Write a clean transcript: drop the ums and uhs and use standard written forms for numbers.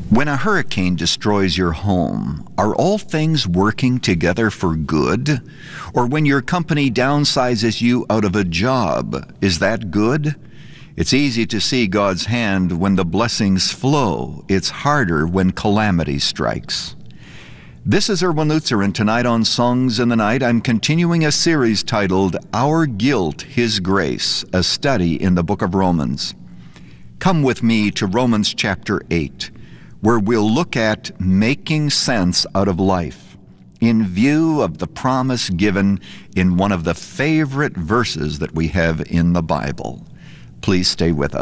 When a hurricane destroys your home, are all things working together for good? Or when your company downsizes you out of a job, is that good? It's easy to see God's hand when the blessings flow. It's harder when calamity strikes. This is Erwin Lutzer, and tonight on Songs in the Night, I'm continuing a series titled Our Guilt, His Grace, a study in the book of Romans. Come with me to Romans chapter 8. Where we'll look at making sense out of life in view of the promise given in one of the favorite verses that we have in the Bible. Please stay with us.